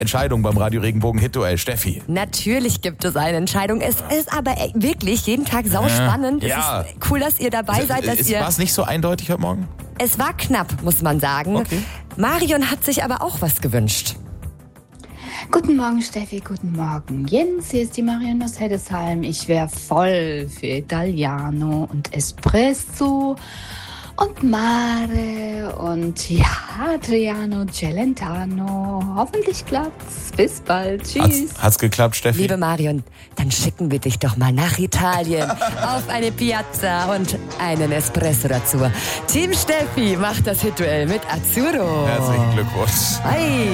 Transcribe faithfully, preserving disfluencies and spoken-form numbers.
Entscheidung beim Radio Regenbogen Hit-Duell. Steffi. Natürlich gibt es eine Entscheidung. Es ist aber wirklich jeden Tag sauspannend. Ja. Es ist cool, dass ihr dabei seid. Dass ihr War es nicht so eindeutig heute Morgen? Es war knapp, muss man sagen. Okay. Marion hat sich aber auch was gewünscht. Guten Morgen, Steffi, guten Morgen, Jens. Hier ist die Marion aus Heddesheim. Ich wäre voll für Italiano und Espresso und Mare und ja, Adriano Celentano. Hoffentlich klappt's. Bis bald. Tschüss. Hat's, hat's geklappt, Steffi? Liebe Marion, dann schicken wir dich doch mal nach Italien auf eine Piazza und einen Espresso dazu. Team Steffi macht das Hit-Duell mit Azzurro. Herzlichen Glückwunsch. Hi.